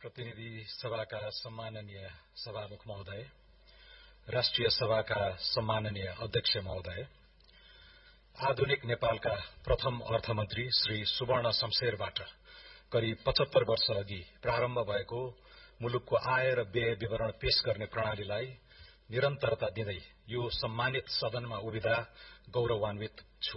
प्रतिनिधि सभाका सम्माननीय सभामुख महोदय, राष्ट्रिय सभाका सम्माननीय अध्यक्ष महोदय, आधुनिक नेपालका प्रथम अर्थमन्त्री श्री सुवर्ण शमशेरबाट करिब 75 वर्ष अघि प्रारम्भ भएको मुलुकको आय र व्यय विवरण पेश गर्ने प्रणालीलाई निरन्तरता दिँदै यो सम्मानित सदनमा उभिँदा गौरवान्वित छु।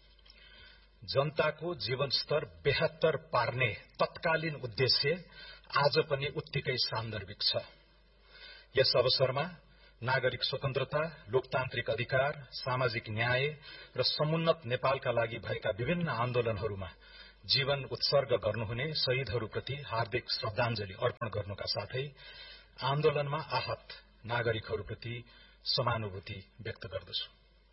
जनताको जीवनस्तर बेहतर पार्ने तत्कालीन उद्देश्य आज पनि उत्तिकै सान्दर्भिक छ। यस अवसरमा नागरिक स्वतन्त्रता, लोकतान्त्रिक अधिकार, सामाजिक न्याय र समुन्नत नेपालका लागि भएका विभिन्न आन्दोलनहरूमा जीवन उत्सर्ग गर्नुहुने शहीदहरूप्रति हार्दिक श्रद्धाञ्जली अर्पण गर्नुका साथै आन्दोलनमा आहत नागरिकहरूप्रति समानुभूति व्यक्त गर्दछु।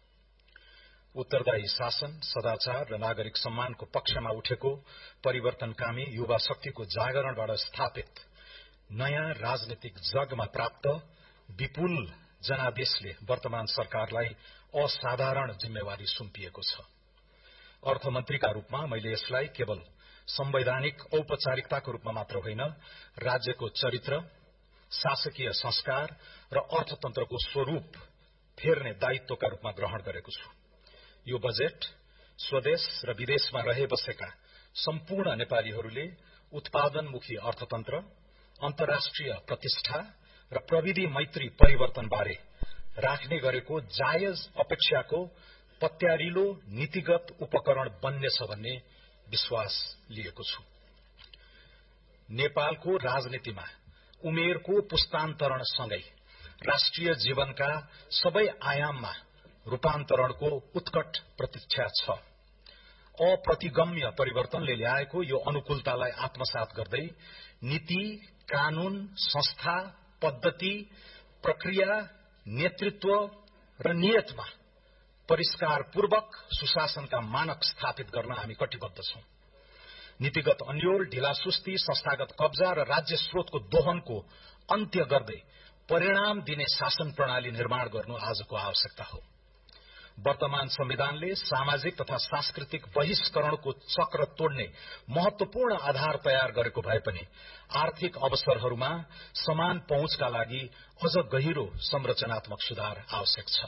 उत्तरदायी शासन, सदाचार र नागरिक सम्मानको पक्षमा उठेको परिवर्तनकामी युवा शक्तिको जागरणबाट स्थापित नयाँ राजनीतिक जगमा प्राप्त विपुल जनादेशले वर्तमान सरकारलाई असाधारण जिम्मेवारी सुम्पिएको छ। अर्थमन्त्रीका रूपमा मैले यसलाई केवल संवैधानिक औपचारिकताको रूपमा मात्र होइन, राज्यको चरित्र, शासकीय संस्कार र अर्थतन्त्रको स्वरूप फेर्ने दायित्वका रूपमा ग्रहण गरेको छु। यो बजेट स्वदेश र विदेशमा रहे बसेका सम्पूर्ण नेपालीहरूले उत्पादनमुखी अर्थतन्त्र, अन्तर्राष्ट्रिय प्रतिष्ठा र प्रविधि मैत्री परिवर्तनबारे राख्ने गरेको जायज अपेक्षाको पत्यारिलो नीतिगत उपकरण बन्नेछ भन्ने विश्वास लिएको छु। नेपालको राजनीतिमा उमेरको पुस्तान्तरणसँगै राष्ट्रिय जीवनका सबै आयाममा रूपान्तरणको उत्कट प्रतीक्षा छ। अप्रतिगम्य परिवर्तनले ल्याएको यो अनुकूलतालाई आत्मसात गर्दै नीति, कानून, संस्था, पद्धति, प्रक्रिया, नेतृत्व र नियतमा परिष्कारपूर्वक सुशासनका मानक स्थापित गर्न हामी कटिबद्ध छौं। नीतिगत अन्यल, ढिलासुस्ती, संस्थागत कब्जा र राज्य स्रोतको दोहनको अन्त्य गर्दै परिणाम दिने शासन प्रणाली निर्माण गर्नु आजको आवश्यकता हो। वर्तमान संविधानले सामाजिक तथा सांस्कृतिक बहिष्करणको चक्र तोड्ने महत्वपूर्ण आधार तयार गरेको भए पनि आर्थिक अवसरहरूमा समान पहुँचका लागि अझ गहिरो संरचनात्मक सुधार आवश्यक छ।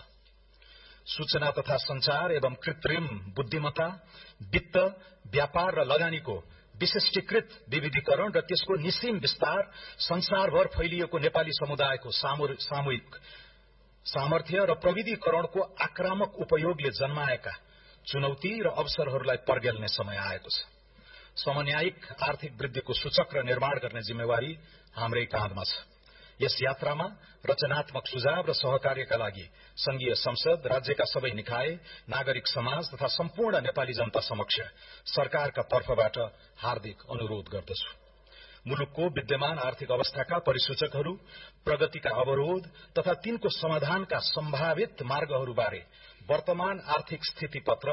सूचना तथा संचार एवं कृत्रिम बुद्धिमत्ता, वित्त, व्यापार र लगानीको विशिष्टीकृत विविधीकरण र त्यसको निसीम विस्तार संसारभर फैलिएको नेपाली समुदायको सामूहिक सामर्थ्य र प्रविधिकरणको आक्रामक उपयोगले जन्माएका चुनौती र अवसरहरूलाई पर्गेल्ने समय आएको छ। समन्यायिक आर्थिक वृद्धिको सूचक र निर्माण गर्ने जिम्मेवारी हाम्रै काँधमा छ। यस यात्रामा रचनात्मक सुझाव र सहकार्यका लागि संघीय संसद, राज्यका सबै निकाय, नागरिक समाज तथा सम्पूर्ण नेपाली जनता समक्ष सरकारका तर्फबाट हार्दिक अनुरोध गर्दछु। मुलुकको विद्यमान आर्थिक अवस्थाका परिसूचकहरू, प्रगतिका अवरोध तथा तिनको समाधानका सम्भावित मार्गहरूबारे वर्तमान आर्थिक स्थिति पत्र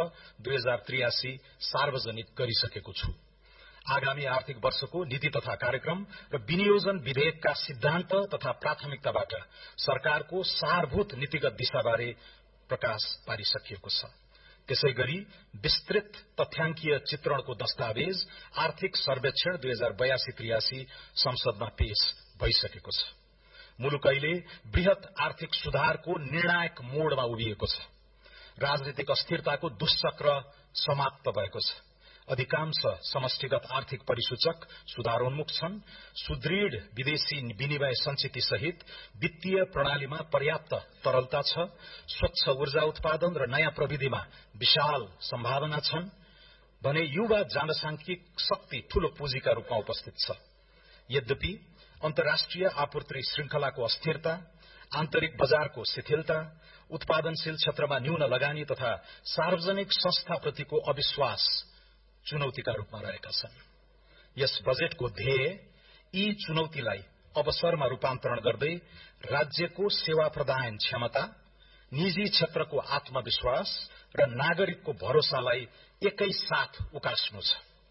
2083 सार्वजनिक गरिसकेको छु। आगामी आर्थिक वर्षको नीति तथा कार्यक्रम र विनियोजन विधेयकका सिद्धान्त तथा प्राथमिकताबाट सरकारको सारभूत नीतिगत दिशाबारे प्रकाश पारिसकिएको छ। त्यसैगरी विस्तृत तथ्याङ्कीय चित्रणको दस्तावेज आर्थिक सर्वेक्षण 2082-83 संसदमा पेश भइसकेको छ। मुलुक अहिले वृहत आर्थिक सुधारको निर्णायक मोडमा उभिएको छ। राजनीतिक अस्थिरताको दुष्चक्र समाप्त भएको छ। अधिकांश समष्टिगत आर्थिक परिसूचक सुधारोन्मुख छन्। सुदृढ विदेशी विनिमय संचिति सहित वित्तीय प्रणालीमा पर्याप्त तरलता छ। स्वच्छ ऊर्जा उत्पादन र नयाँ प्रविधिमा विशाल सम्भावना छन् भने युवा जनसांख्यिक शक्ति ठूलो पुँजीका रूपमा उपस्थित छ। यद्यपि अन्तर्राष्ट्रिय आपूर्ति श्रृंखलाको अस्थिरता, आन्तरिक बजारको शिथिलता, उत्पादनशील क्षेत्रमा न्यून लगानी तथा सार्वजनिक संस्थाप्रतिको अविश्वास चुनौतीका रूपमा रहेका छन्। यस बजेटको ध्येय यी चुनौतीलाई अवसरमा रूपान्तरण गर्दै राज्यको सेवा प्रदान क्षमता, निजी क्षेत्रको आत्मविश्वास र नागरिकको भरोसालाई एकैसाथ उकास्नु छ।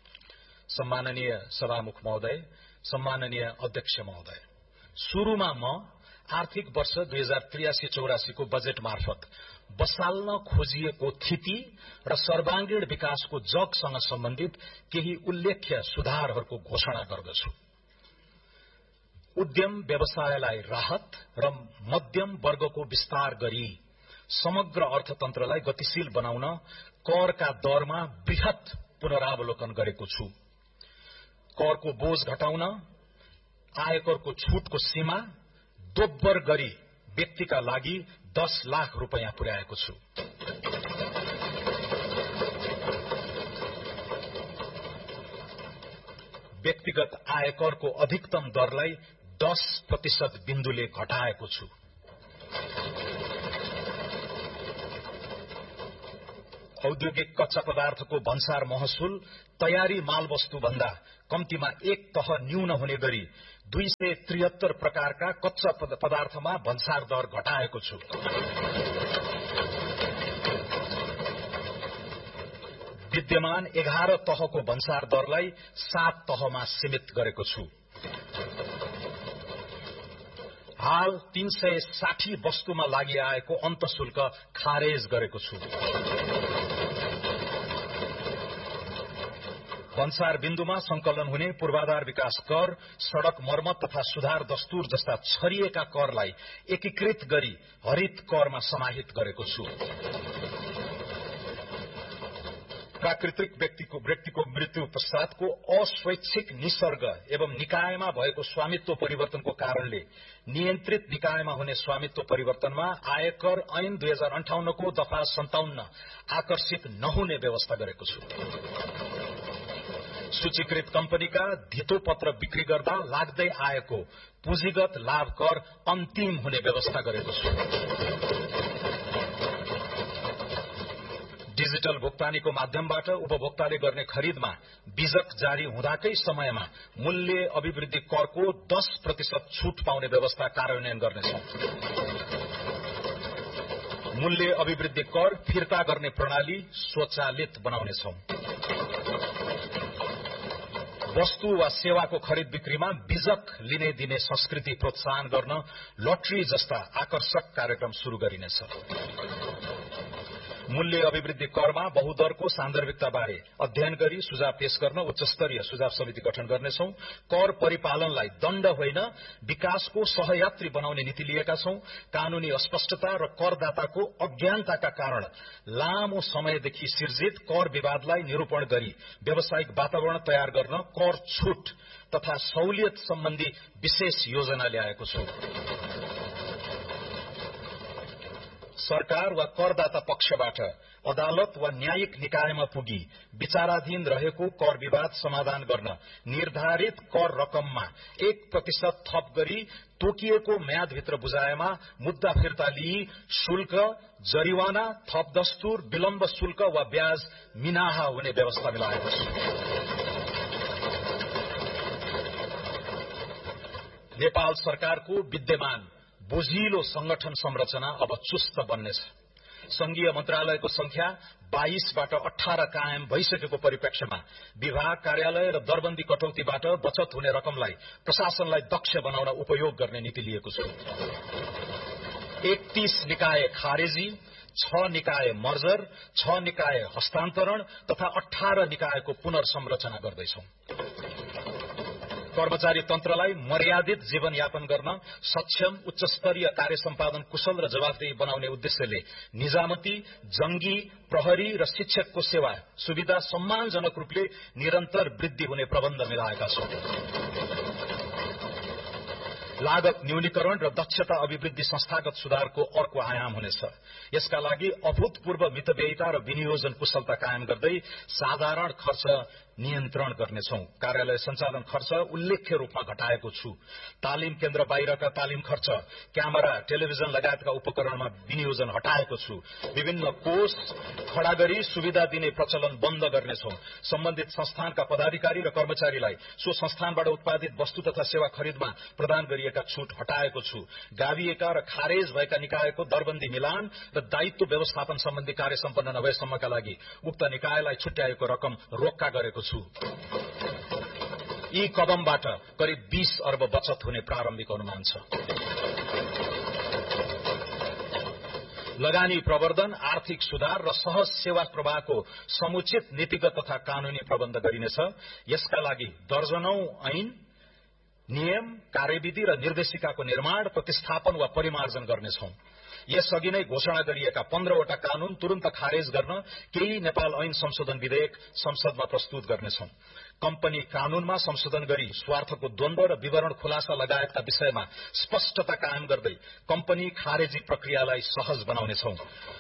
सम्माननीय सभामुख महोदय, सम्माननीय अध्यक्ष महोदय, सुरुमा म आर्थिक वर्ष 2083-84 को बजेट मार्फत बसाल्न खोजिएको थिति र सर्वांगीण विकासको जगसँग सम्बन्धित केही उल्लेख्य सुधारहरूको घोषणा गर्दछु। उद्यम व्यवसायलाई राहत र मध्यम वर्गको विस्तार गरी समग्र अर्थतन्त्रलाई गतिशील बनाउन करका दरमा वृहत पुनरावलोकन गरेको छु। करको बोझ घटाउन आयकरको छूटको सीमा दोब्बर गरी व्यक्तिका लागि 10 लाख रुपैयाँ पुर्याएको छु। व्यक्तिगत आयकरको अधिकतम दरलाई 10% बिन्दुले घटाएको छु। औद्योगिक कच्चा पदार्थको भन्सार महसुल तयारी मालवस्तु भन्दा कम्तीमा एक तह न्यून हुने गरी 273 प्रकारका कच्चा पदार्थमा भन्सार दर घटाएको छु। विद्यमान 11 तहको भन्सार दरलाई 7 तहमा सीमित गरेको छु। हाल 360 वस्तुमा लागि आएको अन्तशुल्क खारेज गरेको छु। भन्सार बिन्दुमा संकलन हुने पूर्वाधार विकास कर, सड़क मर्मत तथा सुधार दस्तूर जस्ता छरिएका करलाई एकीकृत गरी हरित करमा समाहित गरेको छु। प्राकृतिक व्यक्तिको मृत्यु पश्चातको अस्वैच्छिक निसर्ग एवं निकायमा भएको स्वामित्व परिवर्तनको कारणले नियन्त्रित निकायमा हुने स्वामित्व परिवर्तनमा आयकर ऐन 2058 को दफा 57 आकर्षित नहुने व्यवस्था गरेको छु। सूचीकृत कम्पनीका धितो पत्र बिक्री गर्दा लाग्दै आएको पुँजीगत लाभ कर अन्तिम हुने व्यवस्था गरेको छु। डिजिटल भुक्तानीको माध्यमबाट उपभोक्ताले गर्ने खरिदमा बीजक जारी हुँदाकै समयमा मूल्य अभिवृद्धि करको 10% छूट पाउने व्यवस्था कार्यान्वयन गर्नेछौं। मूल्य अभिवृद्धि कर फिर्ता गर्ने प्रणाली स्वचालित बनाउनेछौं। वस्तु वा सेवाको खरिद बिक्रीमा बीजक लिने दिने संस्कृति प्रोत्साहन गर्न लटरी जस्ता आकर्षक कार्यक्रम शुरू गरिनेछ। मूल्य अभिवृद्धि करमा बहुदरको सान्दर्भिकताबारे अध्ययन गरी सुझाव पेश गर्न उच्चस्तरीय सुझाव समिति गठन गर्नेछौं। कर परिपालनलाई दण्ड होइन विकासको सहयात्री बनाउने नीति लिएका छौं। कानूनी अस्पष्टता र करदाताको अज्ञानताका कारण लामो समयदेखि सिर्जित कर विवादलाई निरूपण गरी व्यावसायिक वातावरण तयार गर्न कर छूट तथा सहुलियत सम्बन्धी विशेष योजना ल्याएको छु। सरकार वा करदाता पक्षबाट अदालत वा न्यायिक निकायमा पुगी विचाराधीन रहेको कर विवाद समाधान गर्न निर्धारित कर रकममा 1% थप गरी तोकिएको म्यादभित्र बुझाएमा मुद्दा फिर्ता लिई शुल्क, जरिवाना, थप दस्तूर, विलम्ब शुल्क वा ब्याज मिनाहा हुने व्यवस्था मिलाएको छ। नेपाल सरकारको विद्यमान बोझिलो संगठन संरचना अब चुस्त बन्नेछ। संघीय मन्त्रालयको संख्या 22 बाट 18 कायम भइसकेको परिप्रेक्ष्यमा विभाग, कार्यालय र दरबन्दी कटौतीबाट बचत हुने रकमलाई प्रशासनलाई दक्ष बनाउन उपयोग गर्ने नीति लिएको छु। 31 निकाय खारेजी, 6 निकाय मर्जर, 6 निकाय हस्तान्तरण तथा 18 निकायको पुनर्संरचना गर्दैछौं। कर्मचारी तन्त्रलाई मर्यादित जीवनयापन गर्न सक्षम, उच्चस्तरीय कार्य सम्पादन कुशल र जवाफदेही बनाउने उद्देश्यले निजामती, जंगी, प्रहरी र शिक्षकको सेवा सुविधा सम्मानजनक रूपले निरन्तर वृद्धि हुने प्रबन्ध मिलाएका छौं। लागत न्यूनीकरण र दक्षता अभिवृद्धि संस्थागत सुधारको अर्को आयाम हुनेछ। यसका लागि अभूतपूर्व मितव्ययिता र विनियोजन कुशलता कायम गर्दै साधारण खर्च नियन्त्रण गर्नेछौं। कार्यालय सञ्चालन खर्च उल्लेख्य रूपमा घटाएको छु। तालिम केन्द्र बाहिरका तालिम खर्च, क्यामेरा, टेलिभिजन लगायतका उपकरणमा विनियोजन हटाएको छु। विभिन्न कोष खडा गरी सुविधा दिने प्रचलन बन्द गर्नेछौं। सम्बन्धित संस्थानका पदाधिकारी र कर्मचारीलाई सो संस्थानबाट उत्पादित वस्तु तथा सेवा खरिदमा प्रदान गरिएका छूट हटाएको छु। गाभिएका र खारेज भएका निकायको दरबन्दी मिलान र दायित्व व्यवस्थापन सम्बन्धी कार्य सम्पन्न नभएसम्मका लागि उक्त निकायलाई छुट्याएको रकम रोक्का गरेको छु। यी कदमबाट करिब 20 अर्ब बचत हुने प्रारम्भिक अनुमान छ। लगानी प्रवर्धन, आर्थिक सुधार र सहज सेवा प्रवाहको समुचित नीतिगत तथा कानूनी प्रबन्ध गरिनेछ। यसका लागि दर्जनौं ऐन, नियम, कार्यविधि र निर्देशिकाको निर्माण, प्रतिस्थापन वा परिमार्जन गर्नेछौं। यसअघि नै घोषणा गरिएका 15 वटा कानून तुरन्त खारेज गर्न केही नेपाल ऐन संशोधन विधेयक संसदमा प्रस्तुत गर्नेछौं। कम्पनी कानूनमा संशोधन गरी स्वार्थको द्वन्द्व र विवरण खुलासा लगायतका विषयमा स्पष्टता कायम गर्दै कम्पनी खारेजी प्रक्रियालाई सहज बनाउनेछौं।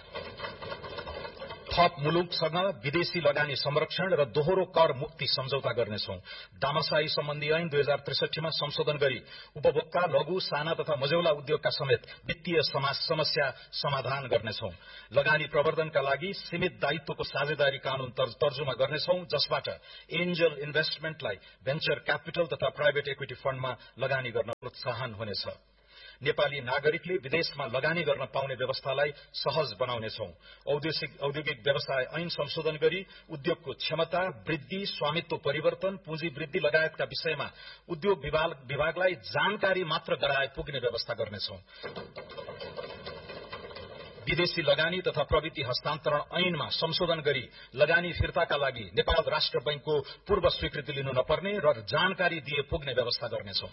थप मुलुकसँग विदेशी लगानी संरक्षण र दोहोरो कर मुक्ति सम्झौता गर्नेछौं। दामाशाही सम्बन्धी ऐन 2063 मा संशोधन गरी उपभोक्ता, लघु, साना तथा मझौला उद्योगका समेत वित्तीय समस्या समाधान गर्नेछौं। लगानी प्रवर्धनका लागि सीमित दायित्वको साझेदारी कानून तर्जुमा गर्नेछौं, जसबाट एन्जल इन्भेस्टमेन्टलाई भेन्चर क्यापिटल तथा प्राइभेट इक्विटी फण्डमा लगानी गर्न प्रोत्साहन हुनेछ। नेपाली नागरिकले विदेशमा लगानी गर्न पाउने व्यवस्थालाई सहज बनाउनेछौं। औद्योगिक व्यवसाय ऐन संशोधन गरी उद्योगको क्षमता वृद्धि, स्वामित्व परिवर्तन, पुँजी वृद्धि लगायतका विषयमा उद्योग विभागलाई जानकारी मात्र गराए पुग्ने व्यवस्था गर्नेछौं। विदेशी लगानी तथा प्रविधि हस्तान्तरण ऐनमा संशोधन गरी लगानी फिर्ताका लागि नेपाल राष्ट्र बैंकको पूर्व स्वीकृति लिनु नपर्ने र जानकारी दिए पुग्ने व्यवस्था गर्नेछौं।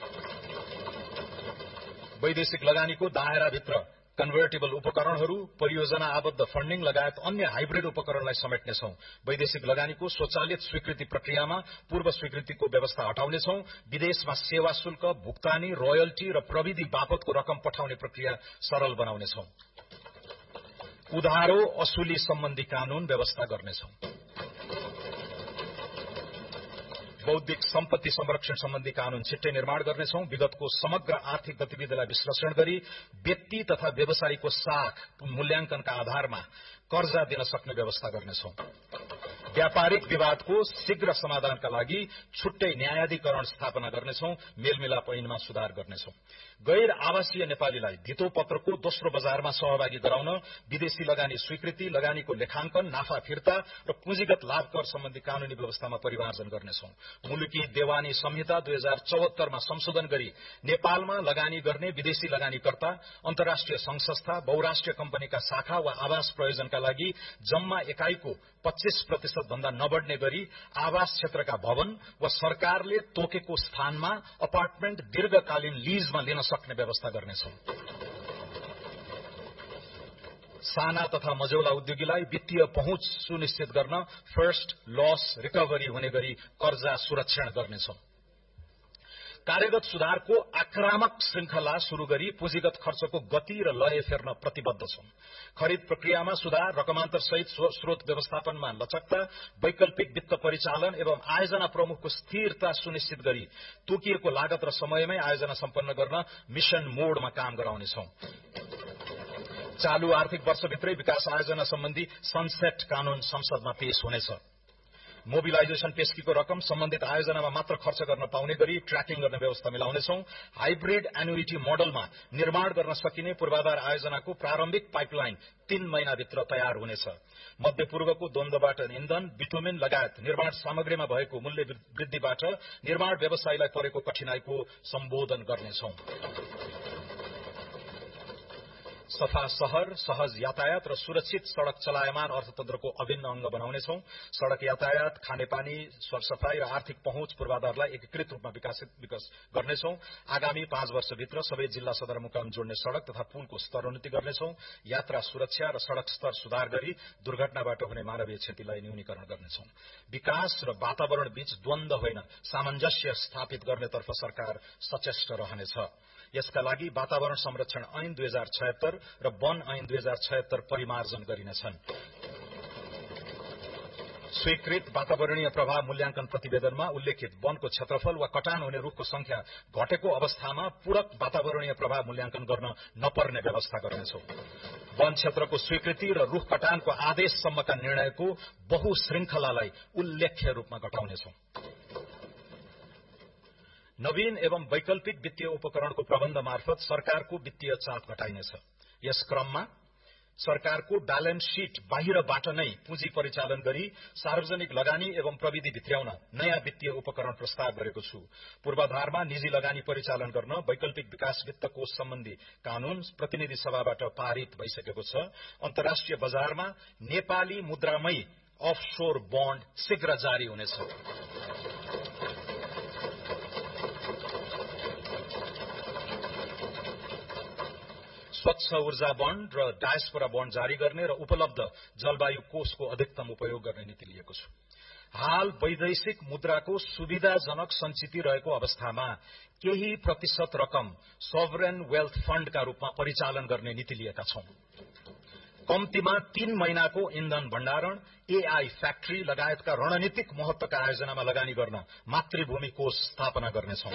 वैदेशिक लगानीको दायराभित्र कन्भर्टेबल उपकरणहरू, परियोजना आबद्ध फण्डिङ लगायत अन्य हाइब्रिड उपकरणलाई समेट्नेछौं। वैदेशिक लगानीको स्वचालित स्वीकृति प्रक्रियामा पूर्व स्वीकृतिको व्यवस्था हटाउनेछौं। विदेशमा सेवा शुल्क, भुक्तानी, रोयल्टी र प्रविधि बापतको रकम पठाउने प्रक्रिया सरल बनाउनेछौं। उधारो असुली सम्बन्धी कानून व्यवस्था गर्नेछौं। बौद्धिक सम्पत्ति संरक्षण सम्बन्धी कानून छिट्टै निर्माण गर्नेछौं। विगतको समग्र आर्थिक गतिविधिलाई विश्लेषण गरी व्यक्ति तथा व्यवसायीको साख मूल्याङ्कनका आधारमा कर्जा दिन सक्ने व्यवस्था गर्नेछौं। व्यापारिक विवादको शीघ्र समाधानका लागि छुट्टै न्यायाधिकरण स्थापना गर्नेछौं। मेलमिलाप ऐनमा सुधार गर्नेछौं। गैर आवासीय नेपालीलाई धितो पत्रको दोस्रो बजारमा सहभागी गराउन विदेशी लगानी स्वीकृति, लगानीको लेखाङ्कन, नाफा फिर्ता र पुँजीगत लाभ कर सम्बन्धी कानूनी व्यवस्थामा परिमार्जन गर्नेछौं। मुलुकी देवानी संहिता 2074 मा संशोधन गरी नेपालमा लगानी गर्ने विदेशी लगानीकर्ता, अन्तर्राष्ट्रिय संघ संस्था, बहुराष्ट्रिय कम्पनीका शाखा वा आवास प्रयोजनका लागि जम्मा एकाइको 25% भन्दा नबढ्ने गरी आवास क्षेत्रका भवन वा सरकारले तोकेको स्थानमा अपार्टमेन्ट दीर्घकालीन लीजमा लिन सक्ने व्यवस्था गर्नेछौं। साना तथा मझौला उद्योगीलाई वित्तीय पहुँच सुनिश्चित गर्न फर्स्ट लस रिकभरी हुने गरी कर्जा सुरक्षण गर्नेछौं। कार्यगत सुधारको आक्रामक श्रृंखला शुरू गरी पुँजीगत खर्चको गति र लय फेर्न प्रतिबद्ध छौं। खरिद प्रक्रियामा सुधार, रकमान्तर सहित स्रोत व्यवस्थापनमा लचकता, वैकल्पिक वित्त परिचालन एवं आयोजना प्रमुखको स्थिरता सुनिश्चित गरी तोकिएको लागत र समयमै आयोजना सम्पन्न गर्न मिशन मोडमा काम गराउनेछौं। चालू आर्थिक वर्षभित्रै विकास आयोजना सम्बन्धी सनसेट कानून संसदमा पेश हुनेछ। मोबिलाइजेशन पेस्कीको रकम सम्बन्धित आयोजनामा मात्र खर्च गर्न पाउने गरी ट्र्याकिङ गर्ने व्यवस्था मिलाउनेछौं। हाइब्रिड एन्युइटी मोडलमा निर्माण गर्न सकिने पूर्वाधार आयोजनाको प्रारम्भिक पाइपलाइन 3 महिनाभित्र तयार हुनेछ। मध्यपूर्वको द्वन्द्वबाट इन्धन, बिटुमेन लगायत निर्माण सामग्रीमा भएको मूल्य वृद्धिबाट निर्माण व्यवसायीलाई परेको कठिनाईको सम्बोधन गर्नेछौं। सफा शहर, सहज यातायात र सुरक्षित सड़क चलायमान अर्थतन्त्रको अभिन्न अंग बनाउनेछौं। सड़क यातायात, खानेपानी, सरसफाई र आर्थिक पहुँच पूर्वाधारलाई एकीकृत रूपमा विकास गर्नेछौं। आगामी 5 वर्षभित्र सबै जिल्ला सदरमुकाम जोड्ने सड़क तथा पुलको स्तरोन्नति गर्नेछौं। यात्रा सुरक्षा र सड़क स्तर सुधार गरी दुर्घटनाबाट हुने मानवीय क्षतिलाई न्यूनीकरण गर्नेछौं। विकास र वातावरण बीच द्वन्द्व होइन, सामञ्जस्य स्थापित गर्नेतर्फ सरकार सचेष्ट रहनेछ। यसका लागि वातावरण संरक्षण ऐन 2076 र वन ऐन 2076 परिमार्जन गरिनेछन्। स्वीकृत वातावरणीय प्रभाव मूल्याङ्कन प्रतिवेदनमा उल्लेखित वनको क्षेत्रफल वा कटान हुने रूखको संख्या घटेको अवस्थामा पूरक वातावरणीय प्रभाव मूल्याङ्कन गर्न नपर्ने व्यवस्था गर्नेछौं। वन क्षेत्रको स्वीकृति र रूख कटानको आदेशसम्मका निर्णयको बहुश्रृंखलालाई उल्लेख्य रूपमा घटाउनेछौं। नवीन एवं वैकल्पिक वित्तीय उपकरणको प्रबन्ध मार्फत सरकारको वित्तीय चाप घटाइनेछ। यस क्रममा सरकारको ब्यालेन्स शीट बाहिरबाट नै पुँजी परिचालन गरी सार्वजनिक लगानी एवं प्रविधि भित्र्याउन नयाँ वित्तीय उपकरण प्रस्ताव गरेको छु। पूर्वाधारमा निजी लगानी परिचालन गर्न वैकल्पिक विकास वित्त कोष सम्बन्धी कानून प्रतिनिधि सभाबाट पारित भइसकेको छ। अन्तर्राष्ट्रिय बजारमा नेपाली मुद्रामै अफशोर बन्ड शीघ्र जारी हुनेछ। स्वच्छ ऊर्जा बन्ड र डायस्पोरा बन्ड जारी गर्ने र उपलब्ध जलवायु कोषको अधिकतम उपयोग गर्ने नीति लिएको छु। हाल वैदेशिक मुद्राको सुविधाजनक सञ्चिति रहेको अवस्थामा केही प्रतिशत रकम सोभरेन वेल्थ फण्डका रूपमा परिचालन गर्ने नीति लिएका छौं। कम्तीमा 3 महिनाको इन्धन भण्डारण, एआई फ्याक्ट्री लगायतका रणनीतिक महत्वका आयोजनामा लगानी गर्न मातृभूमि कोष स्थापना गर्नेछौं।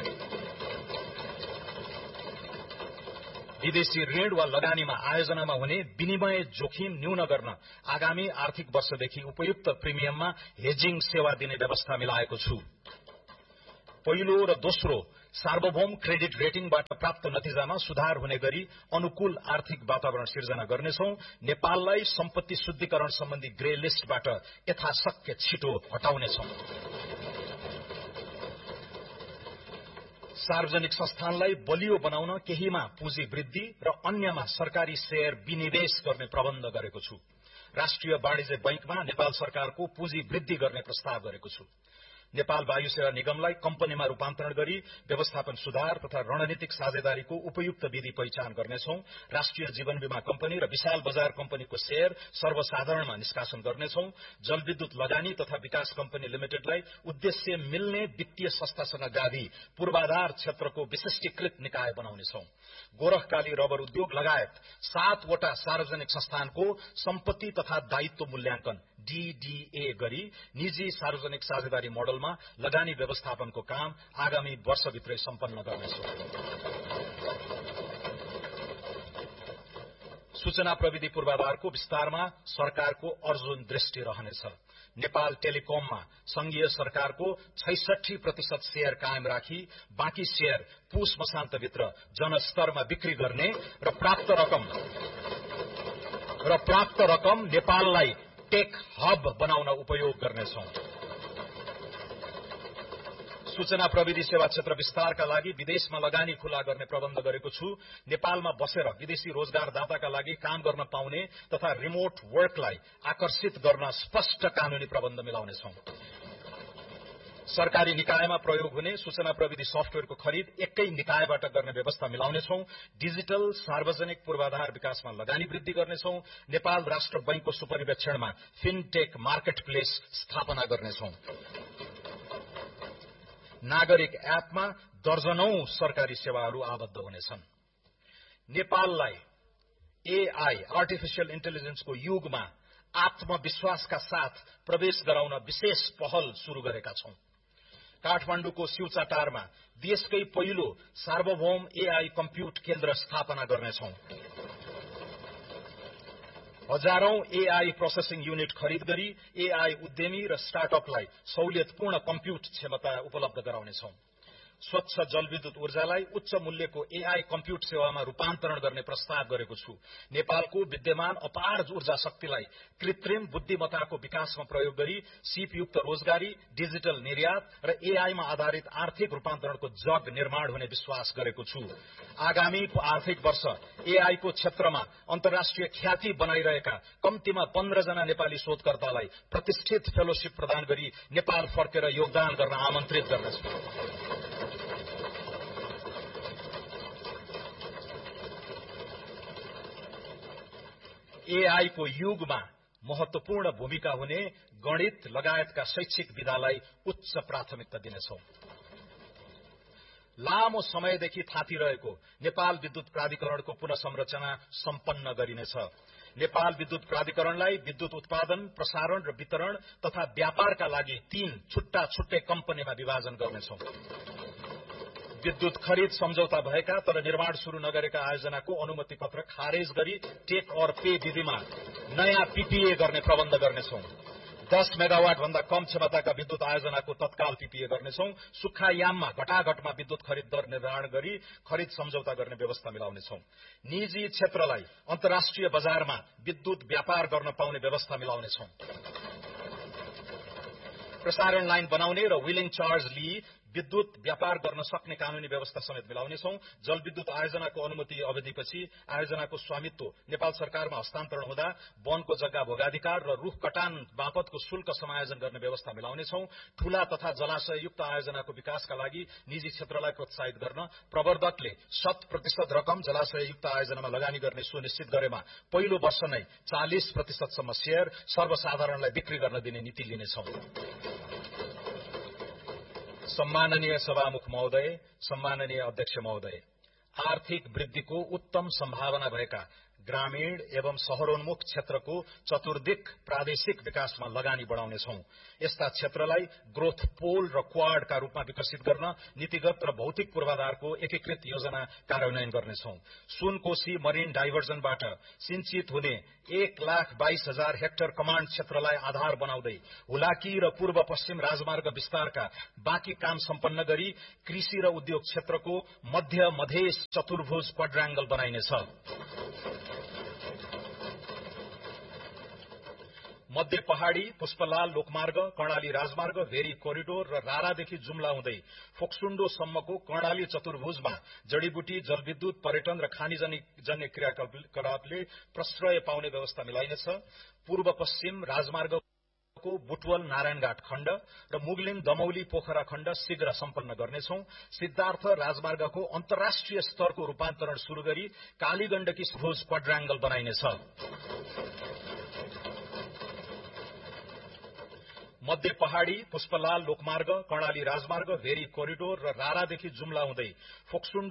विदेशी ऋण वा लगानीमा आयोजनामा हुने विनिमय जोखिम न्यून गर्न आगामी आर्थिक वर्षदेखि उपयुक्त प्रिमियममा हेजिङ सेवा दिने व्यवस्था मिलाएको छु। पहिलो र दोस्रो सार्वभौम क्रेडिट रेटिङबाट प्राप्त नतिजामा सुधार हुने गरी अनुकूल आर्थिक वातावरण सिर्जना गर्नेछौं। नेपाललाई सम्पत्ति शुद्धिकरण सम्बन्धी ग्रे लिस्टबाट यथाशक्य छिटो हटाउनेछौं। सार्वजनिक संस्थानलाई बलियो बनाउन केहीमा पुँजी वृद्धि र अन्यमा सरकारी शेयर विनिवेश गर्ने प्रबन्ध गरेको छु। राष्ट्रिय वाणिज्य बैंकमा नेपाल सरकारको पुँजी वृद्धि गर्ने प्रस्ताव गरेको छु। नेपाल वायु सेवा निगमलाई कम्पनीमा रूपान्तरण गरी व्यवस्थापन सुधार तथा रणनीतिक साझेदारीको उपयुक्त विधि पहिचान गर्नेछौं। राष्ट्रिय जीवन बीमा कम्पनी र विशाल बजार कम्पनीको शेयर सर्वसाधारणमा निष्कासन गर्नेछौं। जलविद्युत लगानी तथा विकास कम्पनी लिमिटेडलाई उद्देश्य मिल्ने वित्तीय संस्थासँग गाभी पूर्वाधार क्षेत्रको विशिष्टीकृत निकाय बनाउनेछौं। गोरखकाली रबर उद्योग लगायत 7 वटा सार्वजनिक संस्थानको सम्पत्ति तथा दायित्व मूल्याङ्कन डीडीए गरी निजी सार्वजनिक साझेदारी मोडलमा लगानी व्यवस्थापनको काम आगामी वर्षभित्रै सम्पन्न गर्नेछौं। सूचना प्रविधि पूर्वाधारको विस्तारमा सरकारको अर्जुन दृष्टि रहनेछ। नेपाल टेलिकममा संघीय सरकारको 66% शेयर कायम राखी बाँकी शेयर पुस मसान्तभित्र जनस्तरमा बिक्री गर्ने र प्राप्त रकम नेपाललाई टेक हब बनाउन उपयोग गर्नेछौं। सूचना प्रविधि सेवा क्षेत्र विस्तारका लागि विदेशमा लगानी खुला गर्ने प्रबन्ध गरेको छु। नेपालमा बसेर विदेशी रोजगारदाताका लागि काम गर्न पाउने तथा रिमोट वर्कलाई आकर्षित गर्न स्पष्ट कानूनी प्रबन्ध मिलाउनेछौं। सरकारी निकायमा प्रयोग हुने सूचना प्रविधि सफ्टवेयरको खरिद एकै निकायबाट गर्ने व्यवस्था मिलाउनेछौं। डिजिटल सार्वजनिक पूर्वाधार विकासमा लगानी वृद्धि गर्नेछौं। नेपाल राष्ट्र बैंकको सुपरिवेक्षणमा फिनटेक मार्केट प्लेस स्थापना गर्नेछौं। नागरिक एपमा दर्जनौं सरकारी सेवाहरू आबद्ध हुनेछन्। नेपाललाई एआई आर्टिफिशियल इन्टेलिजेन्सको युगमा आत्मविश्वासका साथ प्रवेश गराउन विशेष पहल शुरू गरेका छौं। काठमाडौँको शिवचाटारमा देशकै पहिलो सार्वभौम एआई कम्प्युट केन्द्र स्थापना गर्नेछौं। हजारौं एआई प्रोसेसिङ युनिट खरिद गरी एआई उद्यमी र स्टार्टअपलाई सहुलियतपूर्ण कम्प्युट क्षमता उपलब्ध गराउनेछौं। स्वच्छ जलविद्युत ऊर्जालाई उच्च मूल्यको एआई कम्प्युट सेवामा रूपान्तरण गर्ने प्रस्ताव गरेको छु। नेपालको विद्यमान अपार ऊर्जा शक्तिलाई कृत्रिम बुद्धिमत्ताको विकासमा प्रयोग गरी सिपयुक्त रोजगारी, डिजिटल निर्यात र एआईमा आधारित आर्थिक रूपान्तरणको जग निर्माण हुने विश्वास गरेको छु। आगामी आर्थिक वर्ष एआईको क्षेत्रमा अन्तर्राष्ट्रिय ख्याति बनाइरहेका कम्तीमा 15 जना नेपाली शोधकर्तालाई प्रतिष्ठित फेलोशिप प्रदान गरी नेपाल फर्केर योगदान गर्न आमन्त्रित गर्दछु। एआई को युगमा महत्वपूर्ण भूमिका हुने गणित लगायतका शैक्षिक विधालाई उच्च प्राथमिकता दिनेछौं। लामो समयदेखि थातिरहेको नेपाल विद्युत प्राधिकरणको पुनः संरचना सम्पन्न गरिनेछ। नेपाल विद्युत प्राधिकरणलाई विद्युत उत्पादन, प्रसारण र वितरण तथा व्यापारका लागि 3 छुट्टा छुट्टै कम्पनीमा विभाजन गर्नेछौं। विद्युत खरिद सम्झौता भएका तर निर्माण शुरू नगरेका आयोजनाको अनुमति पत्र खारेज गरी टेक और पे विधिमा नयाँ पीपीए गर्ने प्रबन्ध गर्नेछौं। 10 मेगावाट भन्दा कम क्षमताका विद्युत आयोजनाको तत्काल पीपीए गर्नेछौं। सुक्खायाममा घटाघटमा विद्युत खरिद दर निर्धारण गरी खरिद सम्झौता गर्ने व्यवस्था मिलाउनेछौं। निजी क्षेत्रलाई अन्तर्राष्ट्रिय बजारमा विद्युत व्यापार गर्न पाउने व्यवस्था मिलाउनेछौं। प्रसारण लाइन बनाउने र व्हीलिङ चार्ज लिई विद्युत व्यापार गर्न सक्ने कानूनी व्यवस्था समेत मिलाउनेछौं। जलविद्युत आयोजनाको अनुमति अवधिपछि आयोजनाको स्वामित्व नेपाल सरकारमा हस्तान्तरण हुँदा वनको जग्गा भोगाधिकार र रूख कटान बापतको शुल्क समायोजन गर्ने व्यवस्था मिलाउनेछौं। ठूला तथा जलाशययुक्त आयोजनाको विकासका लागि निजी क्षेत्रलाई प्रोत्साहित गर्न प्रवर्धकले 100% रकम जलाशययुक्त आयोजनामा लगानी गर्ने सुनिश्चित गरेमा पहिलो वर्ष नै 40% सम्म शेयर सर्वसाधारणलाई बिक्री गर्न दिने नीति लिनेछौं। सम्माननीय सभामुख महोदय, सम्माननीय अध्यक्ष महोदय, आर्थिक वृद्धिको उत्तम सम्भावना भएका ग्रामीण एवं शहरोन्मुख क्षेत्रको चतुर्दिक प्रादेशिक विकासमा लगानी बढ़ाउनेछौं। यस्ता क्षेत्रलाई ग्रोथ पोल र क्वाडका रूपमा विकसित गर्न नीतिगत र भौतिक पूर्वाधारको एकीकृत योजना कार्यान्वयन गर्नेछौं। सुनकोशी मरिन डाइभर्जनबाट सिंचित हुने 1,22,000 हेक्टर कमाण्ड क्षेत्रलाई आधार बनाउँदै हुलाकी र पूर्व पश्चिम राजमार्ग विस्तारका बाँकी काम सम्पन्न गरी कृषि र उद्योग क्षेत्रको मध्य मधेस चतुर्भुज क्वाड्राङ्गल बनाइनेछ। मध्य पहाड़ी, पुष्पलाल लोकमार्ग, कर्णाली राजमार्ग, भेरी कोरिडोर र रारादेखि जुम्ला हुँदै फोक्सुण्डोसम्मको कर्णाली चतुर्भुजमा जड़ीबुटी, जलविद्युत, पर्यटन र खानीजन्य क्रियाकलापले प्रश्रय पाउने व्यवस्था मिलाइनेछ। पूर्व पश्चिम राजमार्गको बुटवल नारायणघाट खण्ड र मुगलिन दमौली पोखरा खण्ड शीघ्र सम्पन्न गर्नेछौं। सिद्धार्थ राजमार्गको अन्तर्राष्ट्रिय स्तरको रूपान्तरण शुरू गरी कालीगण्डकी भुज क्वाड्राङ्गल बनाइनेछ। मध्य पहाड़ी, पुष्पलाल लोकमार्ग, कर्णाली राजमार्ग, भेरी कोरिडोर र रारादेखि जुम्ला हुँदै फोक्सुण्डो